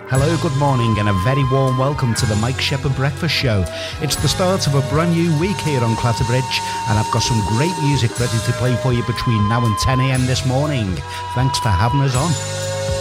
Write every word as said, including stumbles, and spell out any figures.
Hello, good morning, and a very warm welcome to the Mike Shepherd Breakfast Show. It's the start of a brand new week here on Clatterbridge, and I've got some great music ready to play for you between now and ten a.m. this morning. Thanks for having us on.